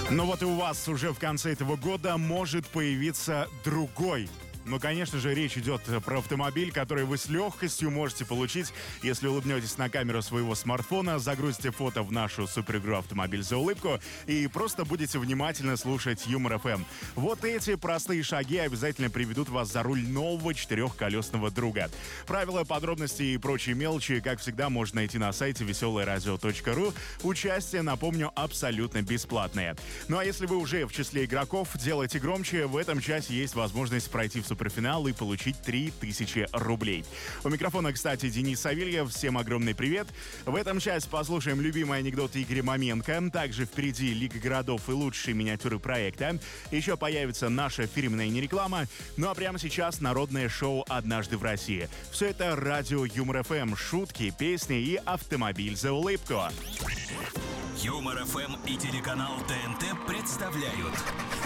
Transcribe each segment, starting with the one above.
Но вот и у вас уже в конце этого года может появиться другой. Ну, конечно же, речь идет про автомобиль, который вы с легкостью можете получить, если улыбнетесь на камеру своего смартфона, загрузите фото в нашу суперигру «Автомобиль за улыбку» и просто будете внимательно слушать Юмор ФМ. Вот эти простые шаги обязательно приведут вас за руль нового четырехколесного друга. Правила, подробности и прочие мелочи, как всегда, можно найти на сайте веселорадио.ру. Участие, напомню, абсолютно бесплатное. Ну а если вы уже в числе игроков, делайте громче. В этом часе есть возможность пройти в суперфинал и получить 3000 рублей. У микрофона, кстати, Денис Савельев. Всем огромный привет. В этом часе послушаем любимые анекдоты Игоря Маменко. Также впереди Лига городов и лучшие миниатюры проекта. Еще появится наша фирменная нереклама. Ну а прямо сейчас народное шоу «Однажды в России». Все это радио Юмор ФМ, шутки, песни и автомобиль за улыбку. Юмор ФМ и телеканал ТНТ представляют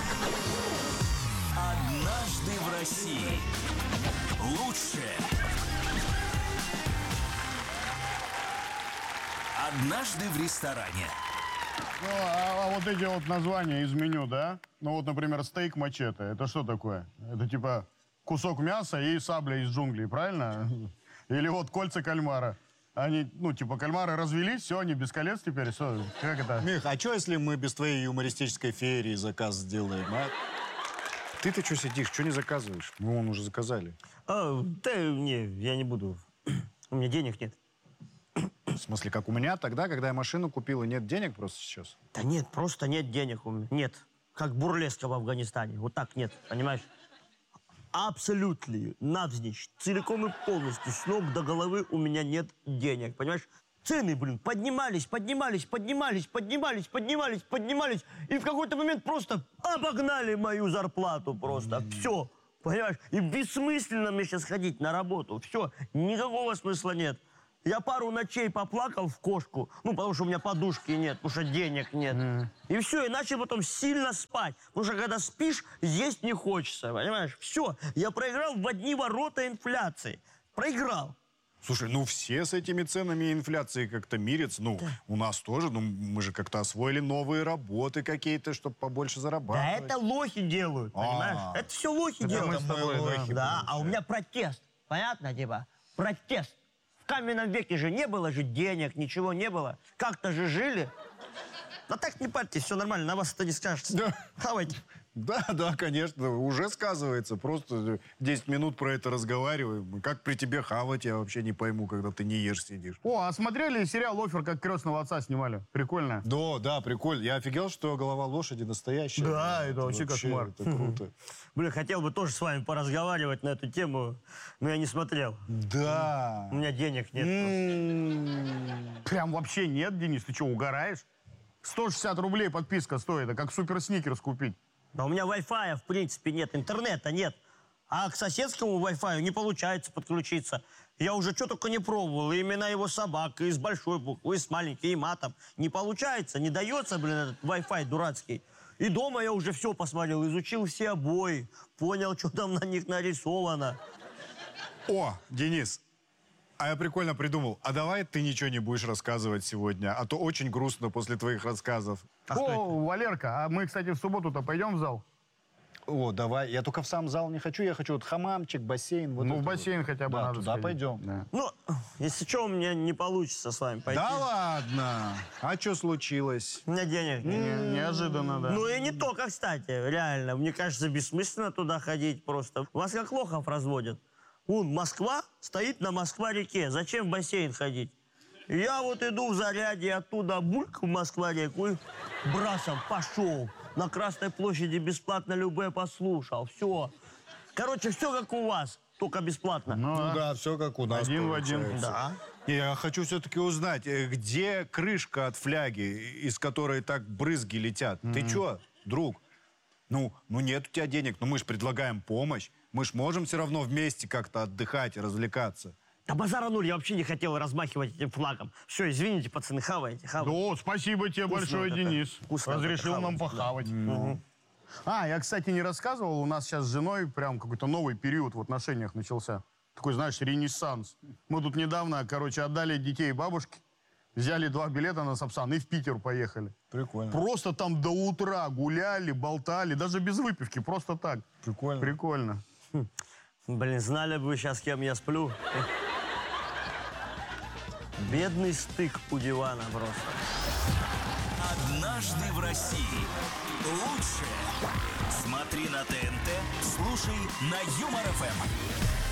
«Однажды в России». Лучшее. Однажды в ресторане. Ну, а вот эти вот названия из меню, да? Ну вот, например, стейк мачете. Это что такое? Это типа кусок мяса и сабля из джунглей, правильно? Или вот кольца кальмара. Они, ну, типа, кальмары развелись, все, они без колец теперь, все, как это? Мих, а что, если мы без твоей юмористической феерии заказ сделаем, а? Ты-то что сидишь, что не заказываешь? Мы вон уже заказали. Да не, я не буду. У меня денег нет. В смысле, как у меня тогда, когда я машину купил, и нет денег просто сейчас? Да нет, просто нет денег у меня. Нет. Как бурлеска в Афганистане. Вот так нет, понимаешь? Абсолютно, навзничь, целиком и полностью, с ног до головы у меня нет денег, понимаешь? Цены, поднимались, и в какой-то момент просто обогнали мою зарплату просто. Все, понимаешь? И бессмысленно мне сейчас ходить на работу. Все, никакого смысла нет. Я пару ночей поплакал в кошку, ну, потому что у меня подушки нет, потому что денег нет. И все, и начал потом сильно спать. Потому что когда спишь, есть не хочется, понимаешь? Все, я проиграл в одни ворота инфляции. Проиграл. Слушай, ну все с этими ценами и инфляцией как-то мирятся. Ну, да. У нас тоже, ну, мы же как-то освоили новые работы какие-то, чтобы побольше зарабатывать. Да это лохи делают, понимаешь? Это все лохи делают. Да, а у меня протест. Понятно, типа? Протест. В каменном веке же не было же денег, ничего не было. Как-то же жили. А так не парьтесь, все нормально, на вас это не скажется. Да. Хавайте. Да, конечно, уже сказывается. Просто 10 минут про это разговариваем. Как при тебе хавать, я вообще не пойму, когда ты не ешь, сидишь. О, а смотрели сериал «Оффер», как крестного отца снимали? Прикольно. Да, прикольно. Я офигел, что голова лошади настоящая. Да, это вообще кошмар. Это круто. Блин, хотел бы тоже с вами поразговаривать на эту тему, но я не смотрел. Да. У меня денег нет. Прям вообще нет, Денис, ты что, угораешь? 160 рублей подписка стоит, а как супер сникерс купить. Да у меня Wi-Fi, в принципе, нет, интернета нет. А к соседскому Wi-Fi не получается подключиться. Я уже что только не пробовал. И имена его собак, и с большой буквы, и с маленькой, и матом. Не получается, не дается, блин, этот Wi-Fi дурацкий. И дома я уже все посмотрел, изучил все обои, понял, что там на них нарисовано. О, Денис, а я прикольно придумал. А давай ты ничего не будешь рассказывать сегодня, а то очень грустно после твоих рассказов. О, Валерка, а мы, кстати, в субботу-то пойдем в зал? О, давай. Я только в сам зал не хочу. Я хочу вот хамамчик, бассейн. Вот ну, в бассейн хотя бы да, надо туда сходить. пойдем. Да. Ну, если что, у меня не получится с вами пойти. Да ладно? А что случилось? У меня денег нет. Неожиданно, да. Ну и не только, кстати, реально. Мне кажется, бессмысленно туда ходить просто. Вас как лохов разводят. Вон, Москва стоит на Москва-реке. Зачем в бассейн ходить? Я вот иду в Зарядье, оттуда бульк в Москва-реку и брасом пошел. На Красной площади бесплатно любэ послушал. Все. Короче, все как у вас, только бесплатно. Ну да, все как у нас. Один в один. Да. Я хочу все-таки узнать, где крышка от фляги, из которой так брызги летят? Ты что, друг? Ну, нет у тебя денег, но мы же предлагаем помощь. Мы ж можем все равно вместе как-то отдыхать и развлекаться. Да базара нуль, я вообще не хотел размахивать этим флагом. Все, извините, пацаны, хавайте. О, спасибо тебе большое, Денис. Вкусно разрешил нам похавать. А, я, кстати, не рассказывал, у нас сейчас с женой прям какой-то новый период в отношениях начался. Такой, знаешь, ренессанс. Мы тут недавно, короче, отдали детей бабушке. взяли 2 билета на Сапсан и в Питер поехали. Прикольно. Просто там до утра гуляли, болтали, даже без выпивки, просто так. Прикольно. Прикольно. Блин, знали бы вы сейчас, кем я сплю. Бедный стык у дивана просто. Однажды в России. Лучшее. Смотри на ТНТ, слушай на Юмор ФМ.